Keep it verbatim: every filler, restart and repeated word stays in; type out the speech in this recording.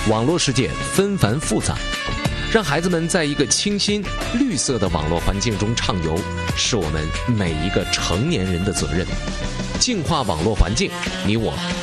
网络世界纷繁复杂，让孩子们在一个清新、绿色的网络环境中畅游，是我们每一个成年人的责任。净化网络环境，你我